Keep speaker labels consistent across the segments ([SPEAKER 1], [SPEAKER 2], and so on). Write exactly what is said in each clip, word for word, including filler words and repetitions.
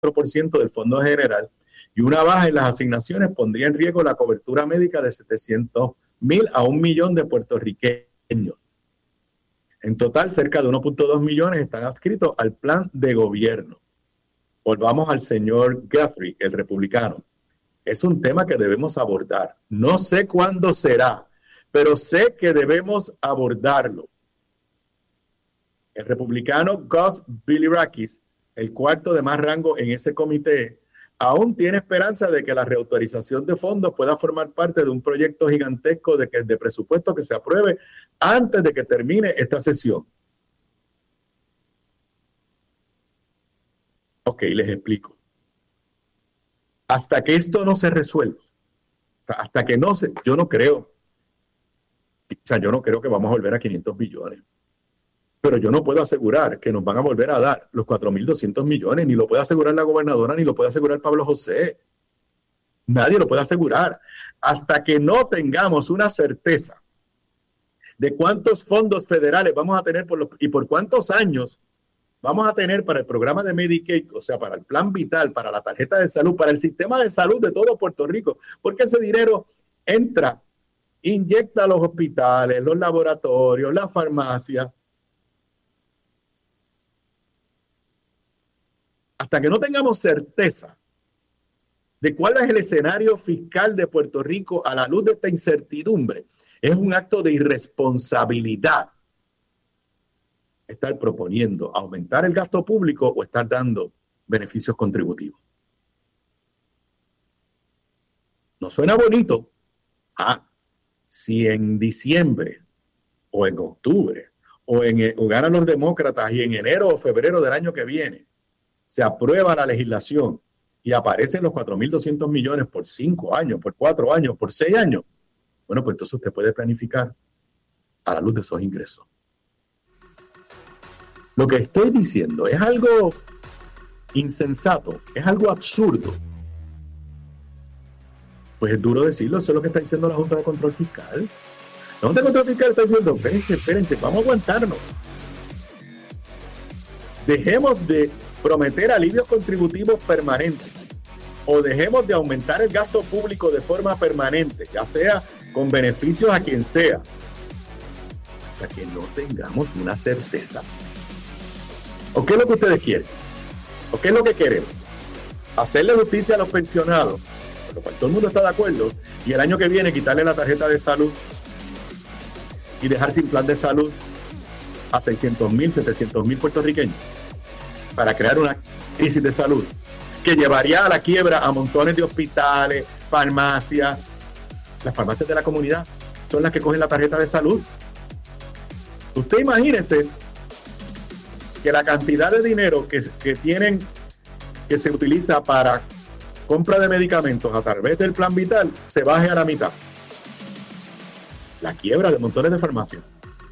[SPEAKER 1] por ciento del Fondo General, y una baja en las asignaciones pondría en riesgo la cobertura médica de setecientos mil a un millón de puertorriqueños. En total, cerca de uno punto dos millones están adscritos al plan de gobierno. Volvamos al señor Guthrie, el republicano. Es un tema que debemos abordar. No sé cuándo será, pero sé que debemos abordarlo. El republicano Gus Bilirakis, el cuarto de más rango en ese comité, aún tiene esperanza de que la reautorización de fondos pueda formar parte de un proyecto gigantesco de, que, de presupuesto que se apruebe antes de que termine esta sesión. Ok, les explico. Hasta que esto no se resuelva, o sea, hasta que no se, yo no creo, o sea, yo no creo que vamos a volver a quinientos billones. Pero yo no puedo asegurar que nos van a volver a dar los cuatro mil doscientos millones, ni lo puede asegurar la gobernadora, ni lo puede asegurar Pablo José. Nadie lo puede asegurar. Hasta que no tengamos una certeza de cuántos fondos federales vamos a tener por los, y por cuántos años vamos a tener para el programa de Medicaid, o sea, para el plan vital, para la tarjeta de salud, para el sistema de salud de todo Puerto Rico, porque ese dinero entra, inyecta a los hospitales, los laboratorios, las farmacias. Hasta que no tengamos certeza de cuál es el escenario fiscal de Puerto Rico a la luz de esta incertidumbre, es un acto de irresponsabilidad estar proponiendo aumentar el gasto público o estar dando beneficios contributivos. No suena bonito. Ah, si en diciembre o en octubre o, en, o ganan los demócratas y en enero o febrero del año que viene se aprueba la legislación y aparecen los cuatro mil doscientos millones por cinco años, por cuatro años, por seis años, bueno, pues entonces usted puede planificar a la luz de esos ingresos. Lo que estoy diciendo es algo insensato, es algo absurdo. Pues es duro decirlo, eso es lo que está diciendo la Junta de Control Fiscal. La Junta de Control Fiscal está diciendo, espérense, espérense, vamos a aguantarnos. Dejemos de prometer alivios contributivos permanentes o dejemos de aumentar el gasto público de forma permanente, ya sea con beneficios a quien sea, hasta que no tengamos una certeza. ¿O qué es lo que ustedes quieren? ¿O qué es lo que queremos? Hacerle justicia a los pensionados, por lo cual todo el mundo está de acuerdo, y el año que viene quitarle la tarjeta de salud y dejar sin plan de salud a seiscientos mil, setecientos mil puertorriqueños para crear una crisis de salud que llevaría a la quiebra a montones de hospitales, farmacias. Las farmacias de la comunidad son las que cogen la tarjeta de salud. Usted imagínese que la cantidad de dinero que, que tienen, que se utiliza para compra de medicamentos a través del plan vital, se baje a la mitad. La quiebra de montones de farmacias.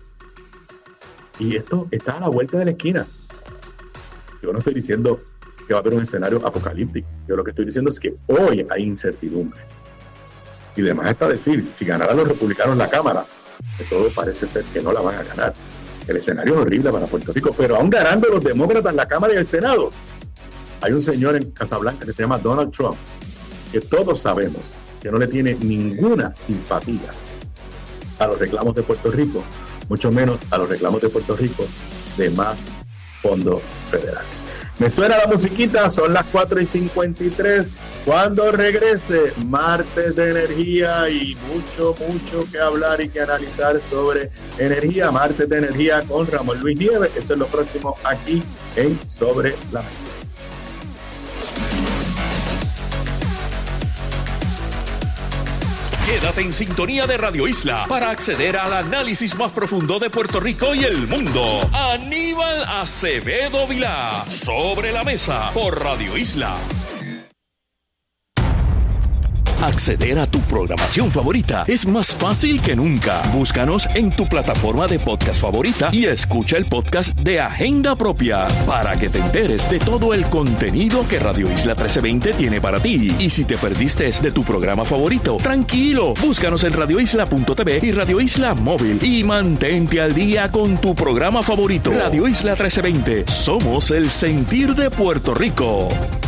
[SPEAKER 1] Y esto está a la vuelta de la esquina. Yo no estoy diciendo que va a haber un escenario apocalíptico. Yo lo que estoy diciendo es que hoy hay incertidumbre. Y además está decir, si ganaran los republicanos la Cámara, que todo parece ser que no la van a ganar. El escenario es horrible para Puerto Rico, pero aún ganando los demócratas la Cámara y el Senado, hay un señor en Casablanca que se llama Donald Trump, que todos sabemos que no le tiene ninguna simpatía a los reclamos de Puerto Rico, mucho menos a los reclamos de Puerto Rico de más fondos federales. Me suena la musiquita, son las cuatro y cincuenta y tres. Cuando regrese, martes de energía y mucho, mucho que hablar y que analizar sobre energía. Martes de energía con Ramón Luis Nieves. Eso es lo próximo aquí en Sobre la Mesa.
[SPEAKER 2] Quédate en sintonía de Radio Isla para acceder al análisis más profundo de Puerto Rico y el mundo. Aníbal Acevedo Vilá, Sobre la Mesa, por Radio Isla. Acceder a tu programación favorita es más fácil que nunca. Búscanos en tu plataforma de podcast favorita y escucha el podcast de Agenda Propia para que te enteres de todo el contenido que Radio Isla trece veinte tiene para ti. Y si te perdiste de tu programa favorito, tranquilo, búscanos en radio isla punto t v y Radio Isla Móvil y mantente al día con tu programa favorito. Radio Isla trece veinte, somos el sentir de Puerto Rico.